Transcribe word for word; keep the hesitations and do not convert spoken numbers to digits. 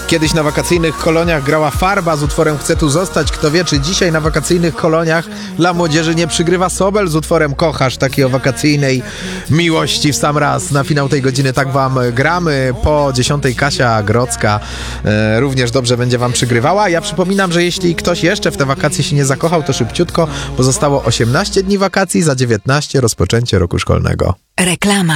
Kiedyś na wakacyjnych koloniach grała Farba z utworem Chcę tu zostać. Kto wie, czy dzisiaj na wakacyjnych koloniach dla młodzieży nie przygrywa Sobel z utworem Kochasz, takiej o wakacyjnej miłości w sam raz. Na finał tej godziny tak wam gramy. Po dziesiątej Kasia Grodzka e, również dobrze będzie wam przygrywała. Ja przypominam, że jeśli ktoś jeszcze w te wakacje się nie zakochał, to szybciutko. Pozostało osiemnaście dni wakacji, za dziewiętnaście rozpoczęcie roku szkolnego. Reklama.